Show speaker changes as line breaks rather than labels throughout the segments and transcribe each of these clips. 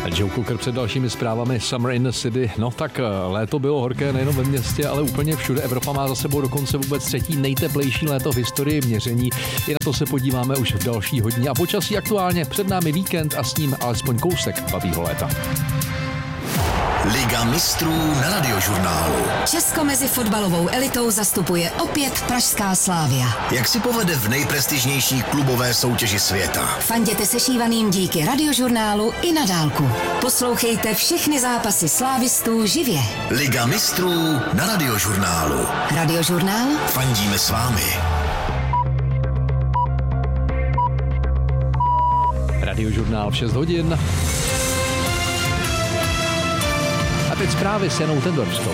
Joe Cocker před dalšími zprávami. Summer in the City. No tak léto bylo horké nejenom ve městě, ale úplně všude. Evropa má za sebou dokonce vůbec třetí nejteplejší léto v historii měření. I na to se podíváme už v další hodině. A počasí aktuálně, před námi víkend a s ním alespoň kousek babího léta.
Liga mistrů na Radiožurnálu.
Česko mezi fotbalovou elitou zastupuje opět pražská Slavia.
Jak si povede v nejprestižnější klubové soutěži světa?
Fanděte sešívaným díky Radiožurnálu i na dálku. Poslouchejte všechny zápasy slávistů živě.
Liga mistrů na Radiožurnálu.
Radiožurnál?
Fandíme s vámi.
Radiožurnál v 6 hodin. A teď zprávy s Janou Tendorskou.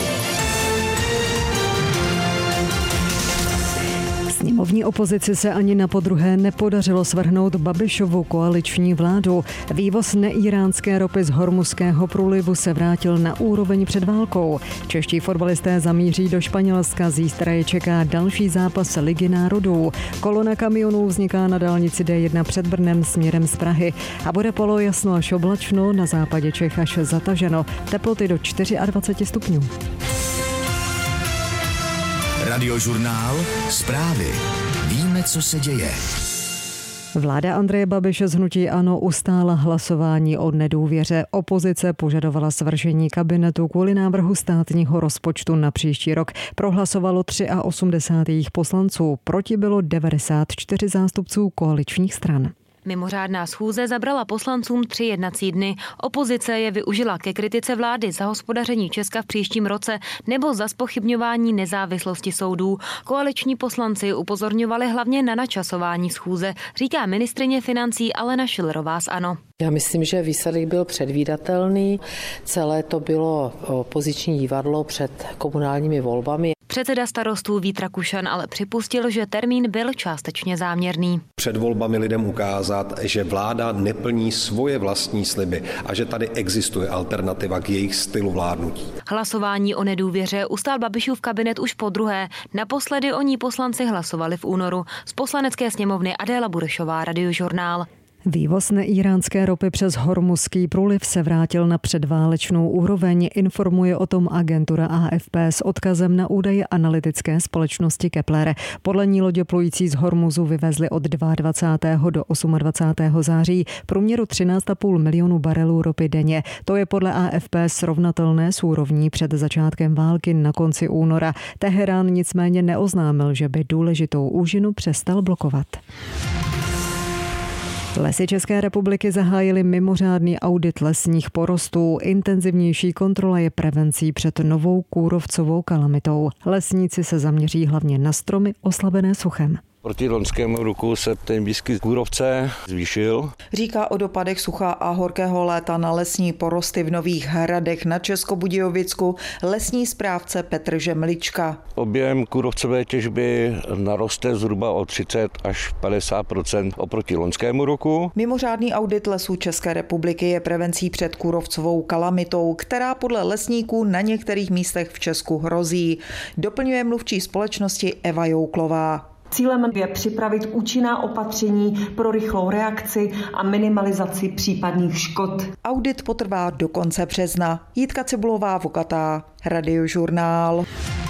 Sněmovní opozici se ani na podruhé nepodařilo svrhnout Babišovu koaliční vládu. Vývoz neíránské ropy z Hormuzského průlivu se vrátil na úroveň před válkou. Čeští fotbalisté zamíří do Španělska, zítra je čeká další zápas Ligy národů. Kolona kamionů vzniká na dálnici D1 před Brnem směrem z Prahy a bude polojasno až oblačno, na západě Čech až zataženo. Teploty do 24 stupňů.
Radiožurnál, zprávy. Víme, co se děje.
Vláda Andreje Babiše z hnutí ANO ustála hlasování o nedůvěře. Opozice požadovala svržení kabinetu kvůli návrhu státního rozpočtu na příští rok. Prohlasovalo 83 jejich poslanců, proti bylo 94 zástupců koaličních stran.
Mimořádná schůze zabrala poslancům 3 jednací dny. Opozice je využila ke kritice vlády za hospodaření Česka v příštím roce nebo za zpochybňování nezávislosti soudů. Koaliční poslanci upozorňovali hlavně na načasování schůze, říká ministryně financí Alena Schillerová z ANO.
Já myslím, že výsledek byl předvídatelný. Celé to bylo opoziční divadlo před komunálními volbami.
Předseda Starostů Vít Rakušan ale připustil, že termín byl částečně záměrný.
Před volbami lidem ukázat, že vláda neplní svoje vlastní sliby a že tady existuje alternativa k jejich stylu vládnutí.
Hlasování o nedůvěře ustál Babišův kabinet už podruhé. Naposledy o ní poslanci hlasovali v únoru. Z Poslanecké sněmovny Adéla Burešová, Radiožurnál.
Vývoz neíránské ropy přes Hormuzský průliv se vrátil na předválečnou úroveň, informuje o tom agentura AFP s odkazem na údaje analytické společnosti Kepler. Podle ní lodě plující z Hormuzu vyvezly od 22. do 28. září průměru 13,5 milionu barelů ropy denně. To je podle AFP srovnatelné s úrovní před začátkem války na konci února. Teherán nicméně neoznámil, že by důležitou úžinu přestal blokovat. Lesy České republiky zahájily mimořádný audit lesních porostů. Intenzivnější kontrola je prevencí před novou kůrovcovou kalamitou. Lesníci se zaměří hlavně na stromy oslabené suchem.
Proti loňskému roku se ten výskyt kůrovce zvýšil.
Říká o dopadech sucha a horkého léta na lesní porosty v Nových Hradech na Českobudějovicku lesní správce Petr Žemlička.
Objem kůrovcové těžby naroste zhruba o 30 až 50% oproti loňskému roku.
Mimořádný audit lesů České republiky je prevencí před kůrovcovou kalamitou, která podle lesníků na některých místech v Česku hrozí. Doplňuje mluvčí společnosti Eva Jouklová.
Cílem je připravit účinná opatření pro rychlou reakci a minimalizaci případných škod.
Audit potrvá do konce března. Jitka Cibulová, Vokatá, Radiožurnál.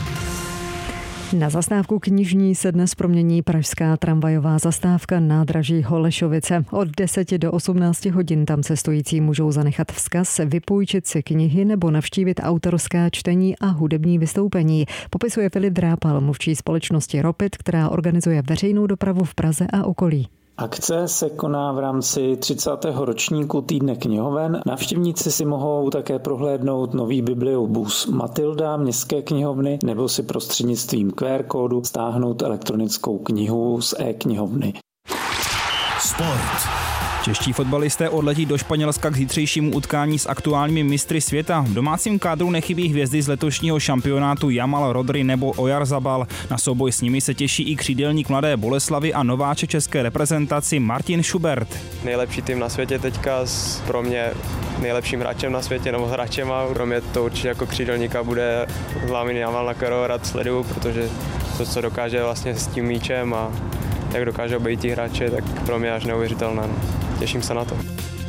Na zastávku Knižní se dnes promění pražská tramvajová zastávka nádraží Holešovice. Od 10 do 18 hodin tam cestující můžou zanechat vzkaz, vypůjčit si knihy nebo navštívit autorská čtení a hudební vystoupení. Popisuje Filip Drápal, mluvčí společnosti Ropit, která organizuje veřejnou dopravu v Praze a okolí.
Akce se koná v rámci 30. ročníku Týdne knihoven. Návštěvníci si mohou také prohlédnout nový bibliobus Matilda městské knihovny nebo si prostřednictvím QR kódu stáhnout elektronickou knihu z e-knihovny.
Sport.
Čeští fotbalisté odletí do Španělska k zítřejšímu utkání s aktuálními mistry světa. V domácím kádru nechybí hvězdy z letošního šampionátu Jamal Rodri nebo Oyarzabal. Na souboj s nimi se těší i křídelník Mladé Boleslavi a nováček české reprezentaci Martin Schubert.
Nejlepší tým na světě teďka, pro mě nejlepším hráčem na světě nebo hráčema. Pro mě to určitě jako křídelníka bude Lamine Yamal, na kterého rád sleduju, protože to, co dokáže vlastně s tím míčem a jak dokáže obejít tí hráče, tak pro mě až neuvěřitelné. Těším se na to.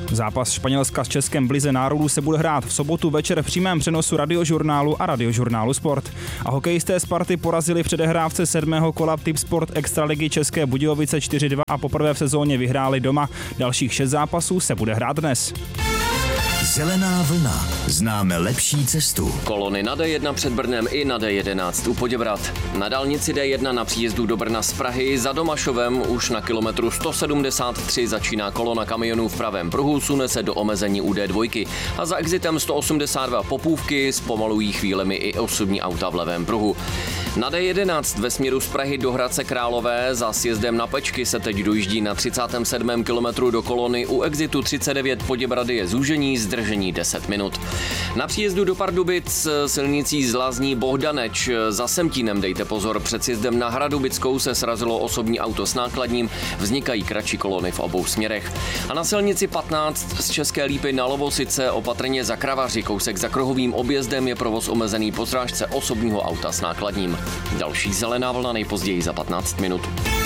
Zápas Španělska s Českem v lize národů se bude hrát v sobotu večer v přímém přenosu Radiožurnálu a Radiožurnálu Sport. A hokejisté Sparty porazili v předehrávce 7. kola Tipsport Extraligy České Budějovice 4-2 a poprvé v sezóně vyhráli doma. Dalších 6 zápasů se bude hrát dnes.
Zelená vlna. Známe lepší cestu.
Kolony na D1 před Brnem i na D11 u Poděbrad. Na dálnici D1 na příjezdu do Brna z Prahy za Domašovem už na kilometru 173 začíná kolona kamionů v pravém pruhu, sune se do omezení u D2 a za exitem 182 Popůvky zpomalují chvílemi i osobní auta v levém pruhu. Na D11 ve směru z Prahy do Hradce Králové za sjezdem na Pečky se teď dojíždí na 37. kilometru do kolony, u exitu 39 Poděbrady je zúžení, zdržení 10 minut. Na příjezdu do Pardubic silnicí z Lázní Bohdaneč za Semtínem dejte pozor, před sjezdem na Hradubickou se srazilo osobní auto s nákladním, vznikají kratší kolony v obou směrech. A na silnici 15 z České Lípy na Lovosice opatrně za Kravaři, kousek za kruhovým objezdem je provoz omezený po srážce osobního auta s nákladním. Další zelená vlna nejpozději za 15 minut.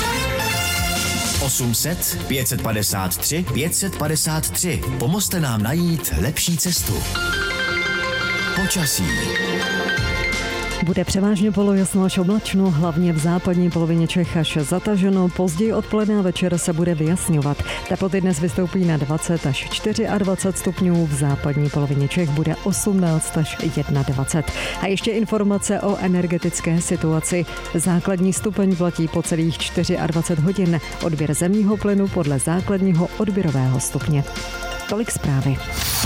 800 553 553. Pomozte nám najít lepší cestu. Počasí.
Bude převážně polojasno až oblačno, hlavně v západní polovině Čech až zataženo. Později odpoledne a večer se bude vyjasňovat. Teploty dnes vystoupí na 20 až 24 stupňů, v západní polovině Čech bude 18 až 21. A ještě informace o energetické situaci. Základní stupeň platí po celých 24 hodin. Odběr zemního plynu podle základního odběrového stupně. Tolik zprávy.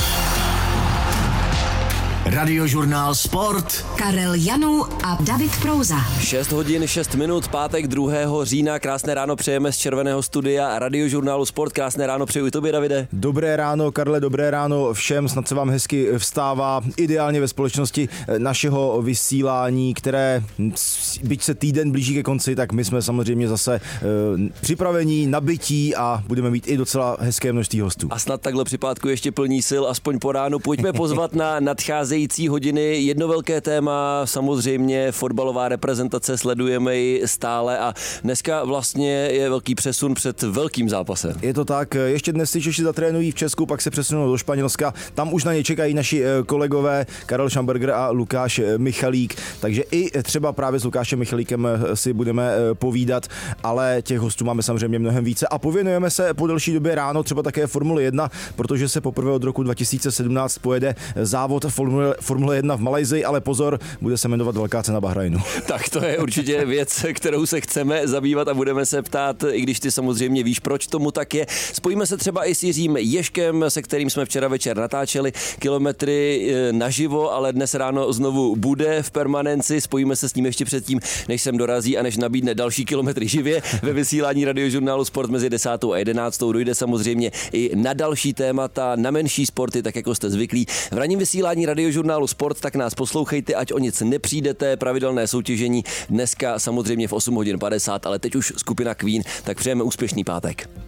Radiožurnál Sport.
Karel Janů a David Prouza.
6 hodin 6 minut, pátek 2. října. Krásné ráno přejeme z červeného studia Radiožurnálu Sport. Krásné ráno přeju i tobě, Davide.
Dobré ráno, Karle, dobré ráno všem. Snad se vám hezky vstává, ideálně ve společnosti našeho vysílání, které, byť se týden blíží ke konci, tak my jsme samozřejmě zase připravení, nabití a budeme mít i docela hezké množství hostů.
A snad takhle při pátku ještě plní sil, aspoň po ránu. Pojďme pozvat na nadcházející hodiny. Jedno velké téma, samozřejmě fotbalová reprezentace, sledujeme ji stále a dneska vlastně je velký přesun před velkým zápasem.
Je to tak, ještě dnes si Češi zatrénují v Česku, pak se přesunou do Španělska, tam už na ně čekají naši kolegové Karel Schamberger a Lukáš Michalík, takže i třeba právě s Lukášem Michalíkem si budeme povídat, ale těch hostů máme samozřejmě mnohem více a pověnujeme se po delší době ráno třeba také Formule 1, protože se poprvé od roku 2017 pojede závod Formule 1 v Malajsii, ale pozor, bude se jmenovat Velká cena Bahrajnu.
Tak to je určitě věc, kterou se chceme zabývat a budeme se ptát, i když ty samozřejmě víš, proč tomu tak je. Spojíme se třeba i s Jiřím Ježkem, se kterým jsme včera večer natáčeli kilometry naživo, ale dnes ráno znovu bude v permanenci. Spojíme se s ním ještě předtím, než sem dorazí a než nabídne další kilometry živě ve vysílání Radiožurnálu Sport mezi 10. a 11. Dojde samozřejmě i na další témata, na menší sporty, tak jako jste zvyklí. V ranním vysílání Radiožurnálu Sport, tak nás poslouchejte, ať o nic nepřijdete. Pravidelné soutěžení dneska samozřejmě v 8 hodin 50, ale teď už skupina Queen, tak přejeme úspěšný pátek.